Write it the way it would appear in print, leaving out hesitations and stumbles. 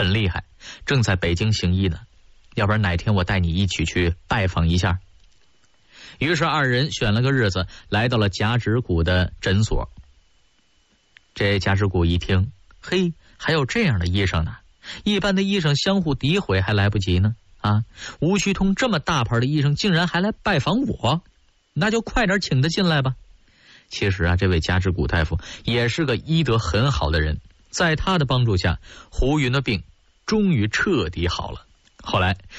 很厉害，正在北京行医呢。要不然哪天我带你一起去拜访一下。于是二人选了个日子，来到了贾志谷的诊所。这贾志谷一听，嘿，还有这样的医生呢！一般的医生相互诋毁还来不及呢。吴旭通这么大牌的医生竟然还来拜访我，那就快点请他进来吧。其实这位贾志谷大夫也是个医德很好的人，在他的帮助下，胡云的病终于彻底好了。后来